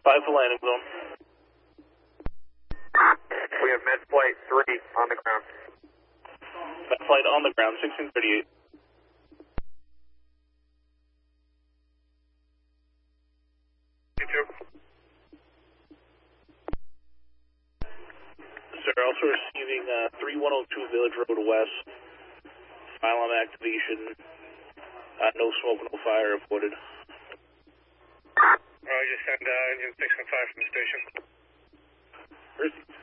5 for landing zone. We have med flight 3 on the ground. Med flight on the ground, 1638. Sir, also receiving 3102 Village Road West. Pylon activation. No smoke, no fire reported. Roger, send engine 615 from the station. First.